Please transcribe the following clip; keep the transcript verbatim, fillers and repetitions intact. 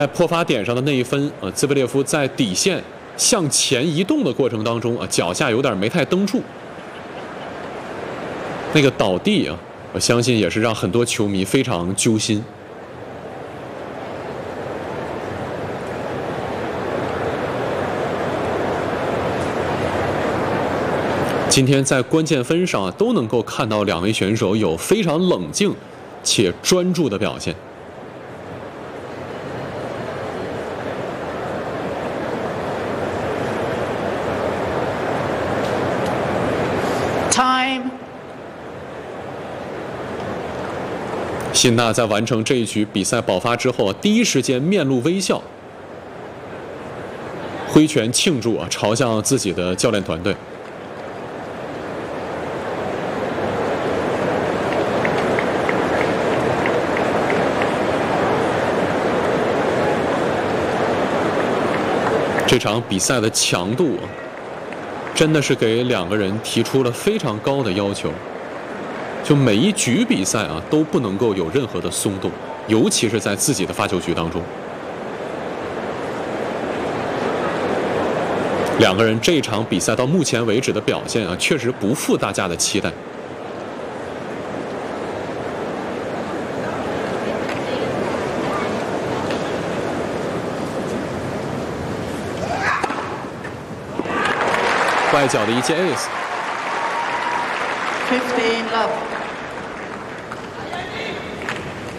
在破发点上的那一分，呃，兹维列夫在底线向前移动的过程当中啊，脚下有点没太蹬住，那个倒地啊，我相信也是让很多球迷非常揪心。今天在关键分上啊，都能够看到两位选手有非常冷静且专注的表现。 Time。 辛纳在完成这一局比赛爆发之后，第一时间面露微笑，挥拳庆祝啊，朝向自己的教练团队。这场比赛的强度啊。 真的是给两个人提出了非常高的要求，就每一局比赛啊都不能够有任何的松动，尤其是在自己的发球局当中。两个人这场比赛到目前为止的表现啊，确实不负大家的期待。外角的一记 ace。 fifteen love。